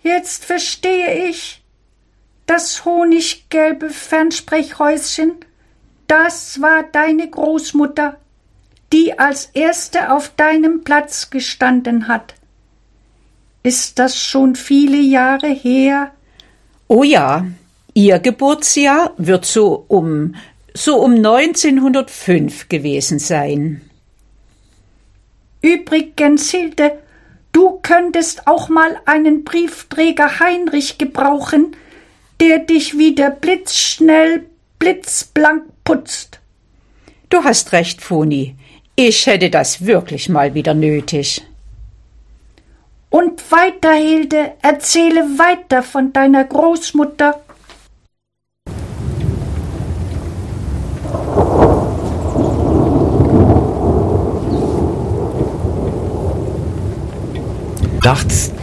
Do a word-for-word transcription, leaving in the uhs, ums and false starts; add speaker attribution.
Speaker 1: Jetzt verstehe ich. Das honiggelbe Fernspreckhäuschen, das war deine Großmutter, die als erste auf deinem Platz gestanden hat. Ist das schon viele Jahre her?
Speaker 2: Oh ja, ihr Geburtsjahr wird so um, so um neunzehnhundertfünf gewesen sein.
Speaker 1: Übrigens, Hilde, du könntest auch mal einen Briefträger Heinrich gebrauchen, der dich wieder blitzschnell, blitzblank putzt.
Speaker 2: Du hast recht, Foni. Ich hätte das wirklich mal wieder nötig.
Speaker 1: Und weiter, Hilde, erzähle weiter von deiner Großmutter.
Speaker 3: Nachts